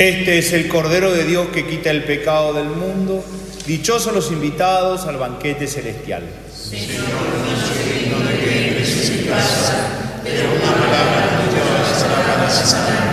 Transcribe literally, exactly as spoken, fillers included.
Este es el Cordero de Dios que quita el pecado del mundo. Dichosos los invitados al banquete celestial. Señor, no soy digno de que entres en mi casa, pero una palabra tuya bastará para sanarme.